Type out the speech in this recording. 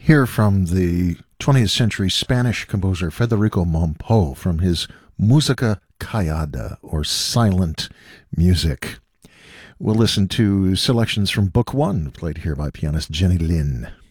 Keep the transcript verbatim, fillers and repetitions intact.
Hear from the twentieth century Spanish composer Federico Mompou from his Música Callada, or Silent Music. We'll listen to selections from Book One, played here by pianist Jenny Lin.